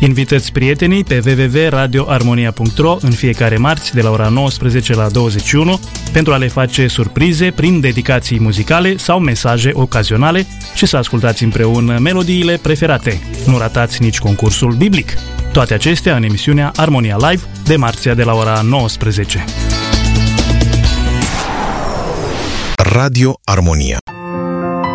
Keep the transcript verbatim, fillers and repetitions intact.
Invitați prietenii pe w w w punct radio armonia punct r o în fiecare marți de la ora nouăsprezece la douăzeci și unu pentru a le face surprize prin dedicații muzicale sau mesaje ocazionale și să ascultați împreună melodiile preferate. Nu ratați nici concursul biblic. Toate acestea în emisiunea Armonia Live de marțea de la ora nouăsprezece. Radio Armonia.